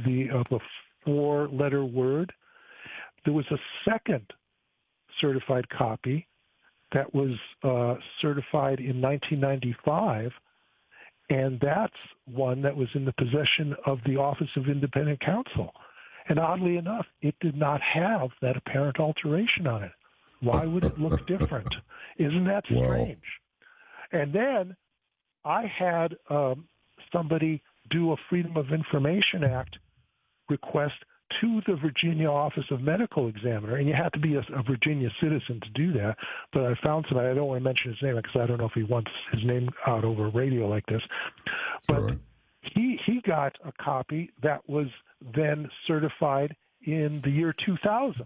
a four-letter word. There was a second certified copy that was certified in 1995, and that's one that was in the possession of the Office of Independent Counsel. And oddly enough, it did not have that apparent alteration on it. Why would it look different? Isn't that strange? Wow. And then I had somebody do a Freedom of Information Act request to the Virginia Office of Medical Examiner, and you have to be a Virginia citizen to do that. But I found somebody, I don't want to mention his name because I don't know if he wants his name out over radio like this. But right. He got a copy that was then certified in the year 2000.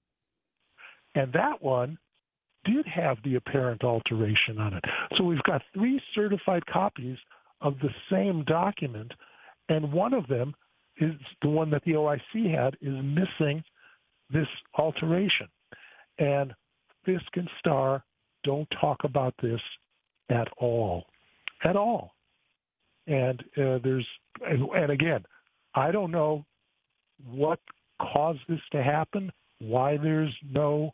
And that one did have the apparent alteration on it. So we've got three certified copies of the same document, and one of them is the one that the OIC had is missing this alteration. And Fisk and Starr don't talk about this at all. At all. And and again, I don't know what caused this to happen, why there's no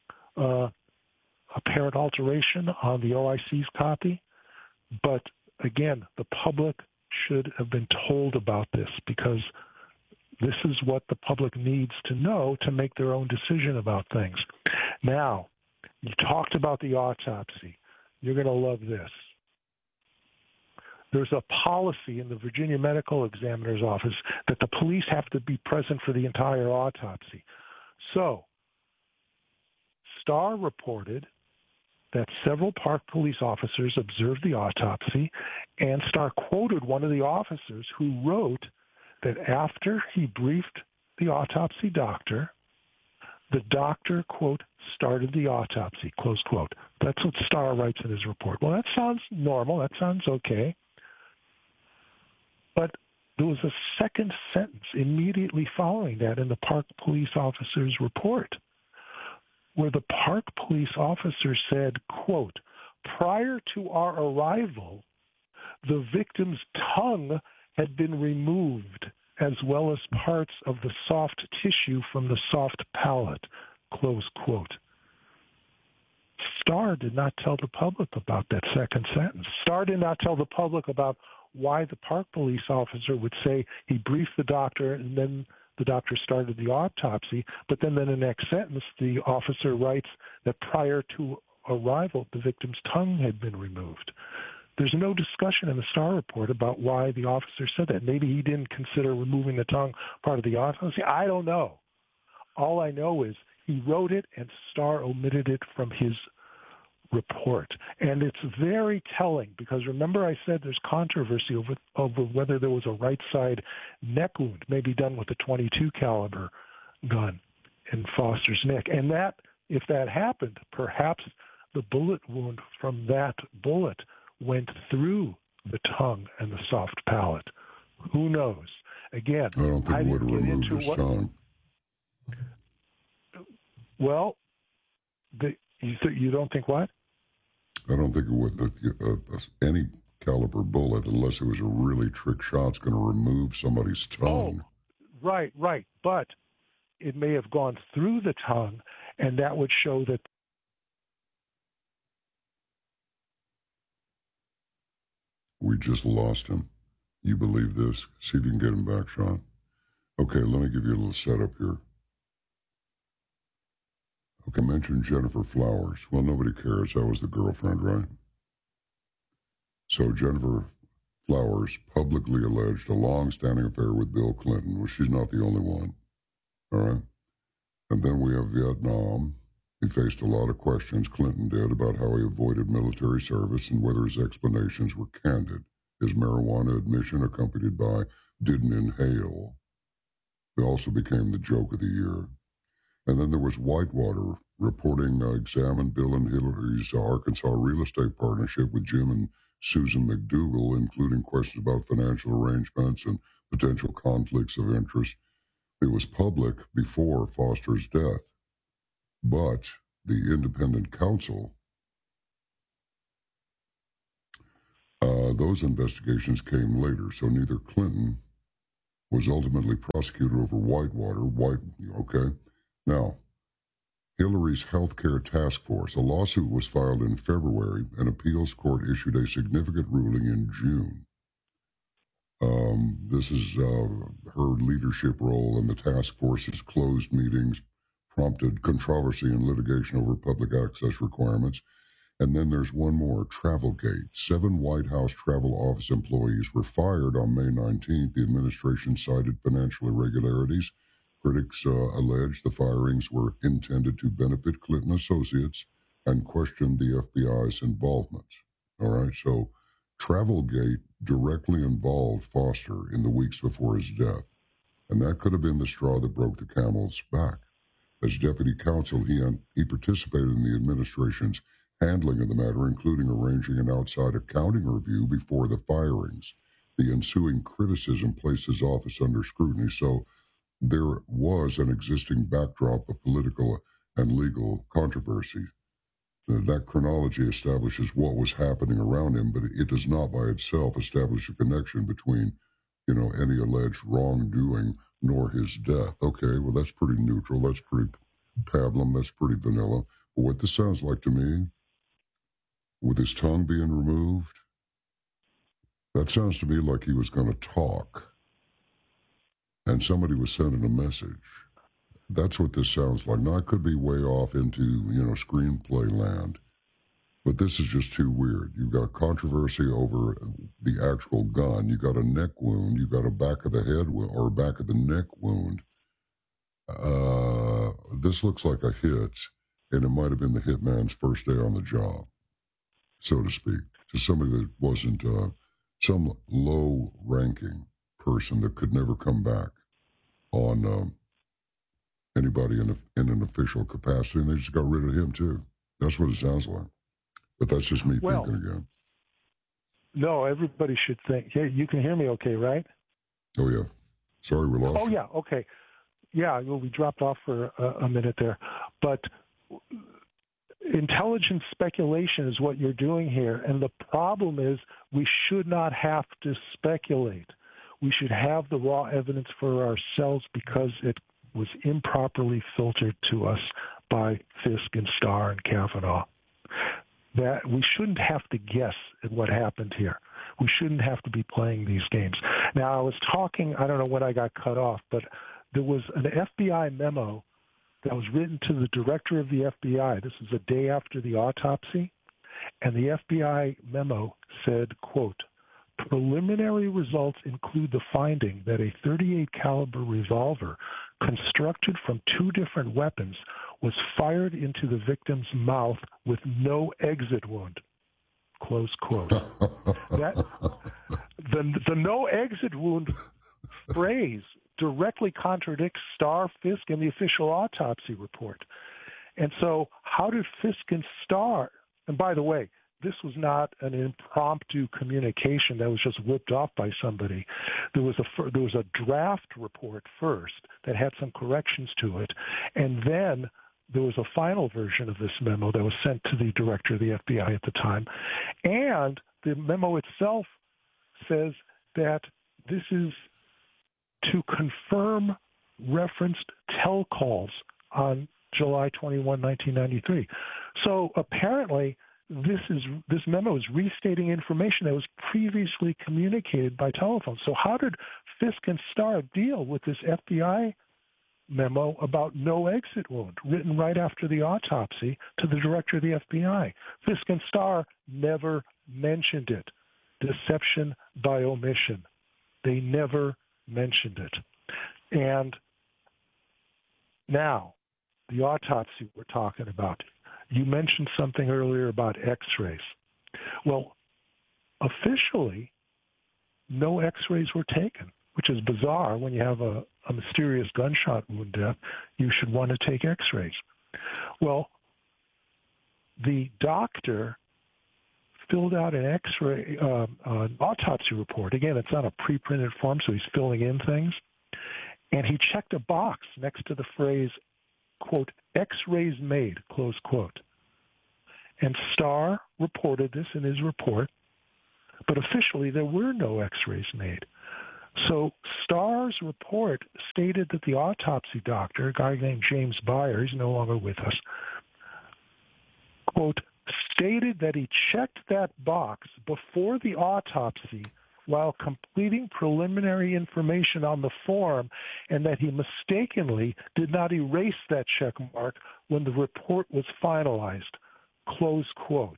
apparent alteration on the OIC's copy. But again, the public should have been told about this because this is what the public needs to know to make their own decision about things. Now, you talked about the autopsy. You're going to love this. There's a policy in the Virginia Medical Examiner's Office that the police have to be present for the entire autopsy. So, Starr reported that several Park police officers observed the autopsy, and Starr quoted one of the officers who wrote that after he briefed the autopsy doctor, the doctor, quote, started the autopsy, close quote. That's what Starr writes in his report. Well, that sounds normal. That sounds okay. But there was a second sentence immediately following that in the Park police officer's report, where the Park police officer said, quote, prior to our arrival, the victim's tongue had been removed, as well as parts of the soft tissue from the soft palate, close quote. Starr did not tell the public about that second sentence. Starr did not tell the public about why the Park police officer would say he briefed the doctor and then the doctor started the autopsy, but then in the next sentence, the officer writes that prior to arrival, the victim's tongue had been removed. There's no discussion in the Starr report about why the officer said that. Maybe he didn't consider removing the tongue part of the autopsy. I don't know. All I know is he wrote it and Starr omitted it from his report. And it's very telling because remember I said there's controversy over whether there was a right side neck wound, maybe done with a .22 caliber gun in Foster's neck. And that, if that happened, perhaps the bullet wound from that bullet went through the tongue and the soft palate. Who knows? Again, I don't think it would have removed his tongue. Well, you don't think what? I don't think it would. Any caliber bullet, unless it was a really trick shot, is going to remove somebody's tongue. Oh, right. But it may have gone through the tongue, and that would show that. We just lost him. You believe this? See if you can get him back, Sean. Okay, let me give you a little setup here. Okay, mentioned Jennifer Flowers. Well, nobody cares. That was the girlfriend, right? So Jennifer Flowers publicly alleged a long-standing affair with Bill Clinton. Well, she's not the only one. All right? And then we have Vietnam. He faced a lot of questions, Clinton did, about how he avoided military service and whether his explanations were candid. His marijuana admission, accompanied by didn't inhale. It also became the joke of the year. And then there was Whitewater reporting examined Bill and Hillary's Arkansas real estate partnership with Jim and Susan McDougal, including questions about financial arrangements and potential conflicts of interest. It was public before Foster's death. But the independent counsel, those investigations came later, so neither Clinton was ultimately prosecuted over Whitewater. Okay. Now, Hillary's healthcare task force. A lawsuit was filed in February. An appeals court issued a significant ruling in June. This is her leadership role, and the task force's closed meetings prompted controversy and litigation over public access requirements. And then there's one more, Travelgate. 7 White House travel office employees were fired on May 19th. The administration cited financial irregularities. Critics allege the firings were intended to benefit Clinton associates and questioned the FBI's involvement. All right, so Travelgate directly involved Foster in the weeks before his death, and that could have been the straw that broke the camel's back. As deputy counsel, he participated in the administration's handling of the matter, including arranging an outside accounting review before the firings. The ensuing criticism placed his office under scrutiny, so there was an existing backdrop of political and legal controversy. That chronology establishes what was happening around him, but it does not by itself establish a connection between, any alleged wrongdoing nor his death. Okay, well, that's pretty neutral. That's pretty pablum. That's pretty vanilla. But what this sounds like to me, with his tongue being removed, that sounds to me like he was going to talk and somebody was sending a message. That's what this sounds like. Now, I could be way off into, screenplay land, but this is just too weird. You've got controversy over the actual gun. You got a neck wound. You got a back of the head or back of the neck wound. This looks like a hit, and it might have been the hitman's first day on the job, so to speak, to somebody that wasn't some low-ranking person that could never come back on anybody in an official capacity, and they just got rid of him too. That's what it sounds like. But that's just me thinking again. No, everybody should think. Yeah, you can hear me okay, right? Oh, yeah. Sorry, we lost you. Yeah, okay. Yeah, well, we dropped off for a minute there. But intelligence speculation is what you're doing here, and the problem is we should not have to speculate. We should have the raw evidence for ourselves because it was improperly filtered to us by Fisk and Starr and Kavanaugh. That we shouldn't have to guess at what happened here. We shouldn't have to be playing these games. Now, I was talking, I don't know when I got cut off, but there was an FBI memo that was written to the director of the FBI. This is a day after the autopsy. And the FBI memo said, quote, preliminary results include the finding that a .38 caliber revolver constructed from 2 different weapons was fired into the victim's mouth with no exit wound. Close quote. The no exit wound phrase directly contradicts Starr, Fisk, and the official autopsy report. And so how did Fisk and Starr, and by the way, this was not an impromptu communication that was just whipped off by somebody. There was a draft report first that had some corrections to it, and then there was a final version of this memo that was sent to the director of the FBI at the time. And the memo itself says that this is to confirm referenced calls on July 21, 1993. So apparently this memo is restating information that was previously communicated by telephone. So how did Fisk and Starr deal with this FBI memo about no exit wound written right after the autopsy to the director of the FBI? Fisk and Starr never mentioned it. Deception by omission. They never mentioned it. And now, the autopsy we're talking about. You mentioned something earlier about x-rays. Well, officially, no x-rays were taken, which is bizarre. When you have a mysterious gunshot wound death, you should want to take x-rays. Well, the doctor filled out an x-ray, an autopsy report. Again, it's on a pre-printed form, so he's filling in things. And he checked a box next to the phrase, quote, x-rays made, close quote. And Starr reported this in his report, but officially there were no x-rays made. So Starr's report stated that the autopsy doctor, a guy named James Beyer, he's no longer with us, quote, stated that he checked that box before the autopsy while completing preliminary information on the form, and that he mistakenly did not erase that check mark when the report was finalized, close quote.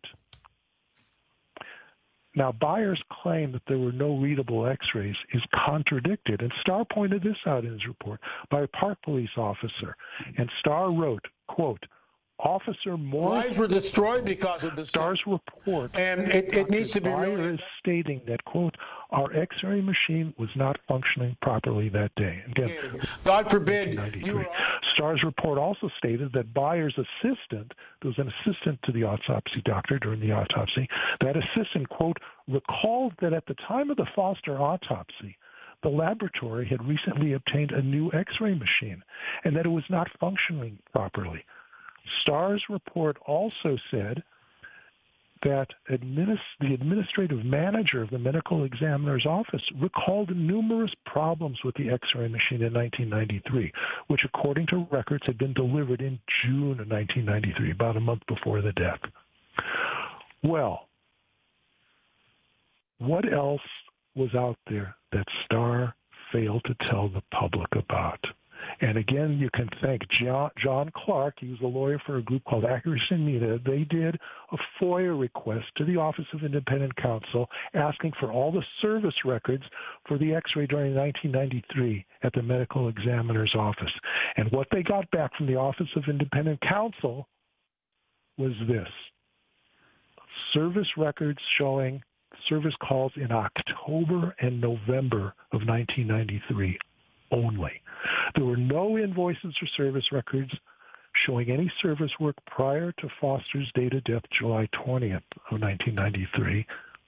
Now, Byer's claim that there were no readable x-rays is contradicted, and Starr pointed this out in his report, by a Park police officer. And Starr wrote, quote, Officer Morris... Lives were destroyed because of this. Starr's report... And it needs to be... Byer is stating that, quote, our x-ray machine was not functioning properly that day. Again, God forbid. Starr's report also stated that Byer's assistant, there was an assistant to the autopsy doctor during the autopsy, that assistant, quote, recalled that at the time of the Foster autopsy, the laboratory had recently obtained a new x-ray machine and that it was not functioning properly. Starr's report also said that the administrative manager of the medical examiner's office recalled numerous problems with the x-ray machine in 1993, which according to records had been delivered in June of 1993, about a month before the death. Well, what else was out there that Starr failed to tell the public about? And again, you can thank John Clark. He was a lawyer for a group called Accuracy Media. They did a FOIA request to the Office of Independent Counsel asking for all the service records for the x-ray during 1993 at the medical examiner's office. And what they got back from the Office of Independent Counsel was this: service records showing service calls in October and November of 1993 only. There were no invoices or service records showing any service work prior to Foster's date of death, July 20th of 1993.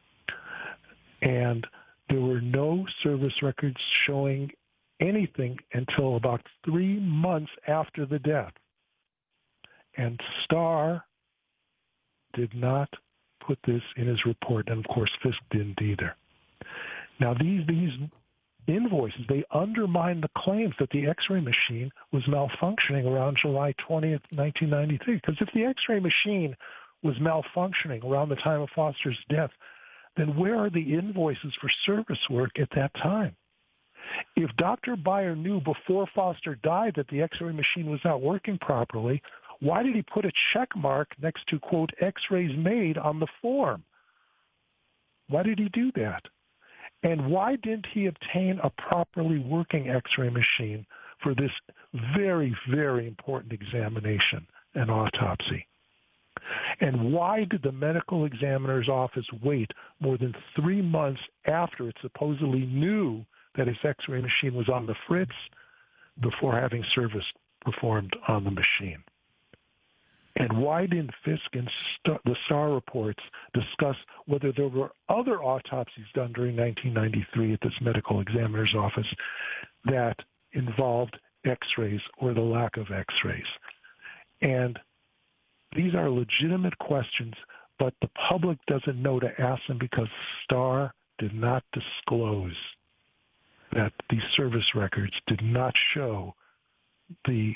And there were no service records showing anything until about 3 months after the death. And Starr did not put this in his report, and of course Fisk didn't either. Now these invoices, they undermine the claims that the x-ray machine was malfunctioning around July 20th, 1993. Because if the x-ray machine was malfunctioning around the time of Foster's death, then where are the invoices for service work at that time? If Dr. Byer knew before Foster died that the x-ray machine was not working properly, why did he put a check mark next to, quote, x-rays made on the form? Why did he do that? And why didn't he obtain a properly working x-ray machine for this very, very important examination and autopsy? And why did the medical examiner's office wait more than 3 months after it supposedly knew that his x-ray machine was on the fritz before having service performed on the machine? And why didn't Fisk and the Starr reports discuss whether there were other autopsies done during 1993 at this medical examiner's office that involved x-rays or the lack of x-rays? And these are legitimate questions, but the public doesn't know to ask them because Starr did not disclose that these service records did not show the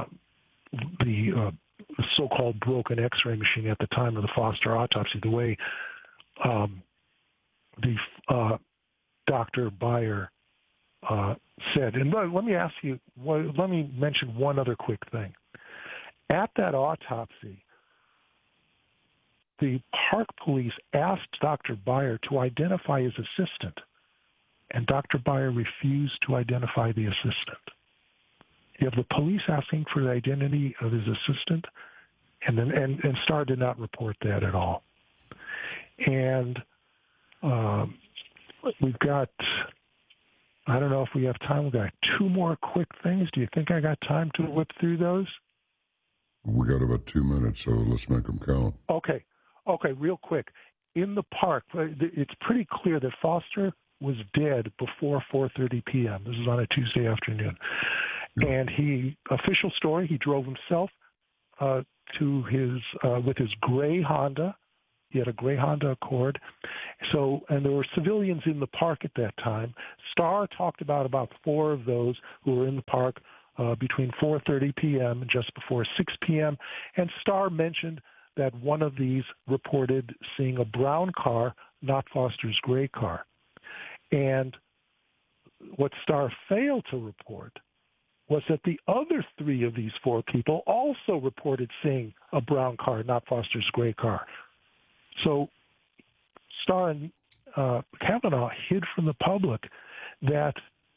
so-called broken x-ray machine at the time of the Foster autopsy, the way Dr. Byer said. And let me mention one other quick thing. At that autopsy, the Park police asked Dr. Byer to identify his assistant, and Dr. Byer refused to identify the assistant. You have the police asking for the identity of his assistant, and Starr did not report that at all. And we've got, I don't know if we have time. We've got 2 more quick things. Do you think I got time to whip through those? We got about 2 minutes, so let's make them count. Okay, real quick. In the park, it's pretty clear that Foster was dead before 4:30 p.m. This is on a Tuesday afternoon. And official story, he drove himself to with his gray Honda He had a gray Honda Accord. So, and there were civilians in the park at that time. Starr talked about 4 of those who were in the park between 4:30 p.m. and just before 6 p.m. And Starr mentioned that one of these reported seeing a brown car, not Foster's gray car. And what Starr failed to report was that the other 3 of these 4 people also reported seeing a brown car, not Foster's gray car. So Starr and Kavanaugh hid from the public that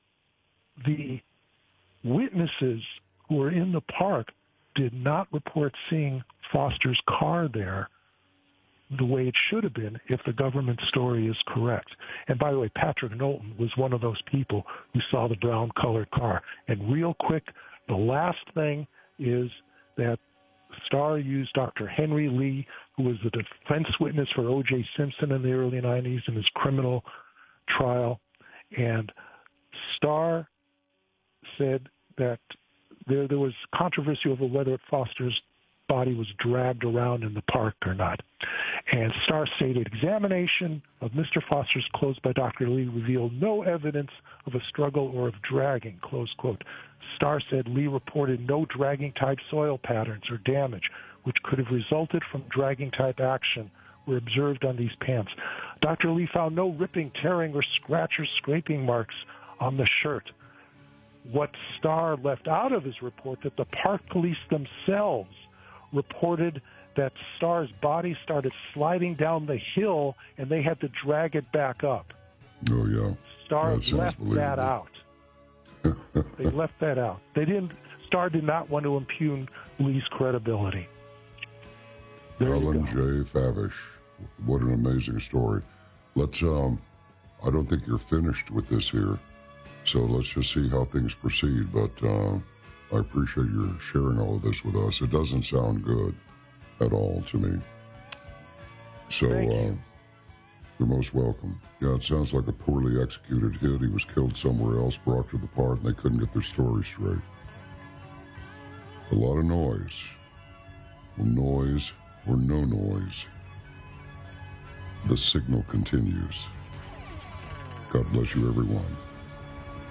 the witnesses who were in the park did not report seeing Foster's car there the way it should have been if the government story is correct. And by the way, Patrick Knowlton was one of those people who saw the brown-colored car. And real quick, the last thing is that Starr used Dr. Henry Lee, who was the defense witness for O.J. Simpson in the early 90s in his criminal trial. And Starr said that there was controversy over whether Foster's body was dragged around in the park or not. And Starr stated, examination of Mr. Foster's clothes by Dr. Lee revealed no evidence of a struggle or of dragging, close quote. Starr said Lee reported no dragging-type soil patterns or damage, which could have resulted from dragging-type action, were observed on these pants. Dr. Lee found no ripping, tearing, or scratch or scraping marks on the shirt. What Starr left out of his report, that the park police themselves reported that Starr's body started sliding down the hill and they had to drag it back up. Oh, yeah. Starr left that out. They left that out. Starr did not want to impugn Lee's credibility. Ellen J. Favish. What an amazing story. Let's, I don't think you're finished with this here, so let's just see how things proceed, but I appreciate your sharing all of this with us. It doesn't sound good at all to me. So, you're most welcome. Yeah, it sounds like a poorly executed hit. He was killed somewhere else, brought to the park, and they couldn't get their story straight. A lot of noise. Well, noise or no noise. The signal continues. God bless you, everyone.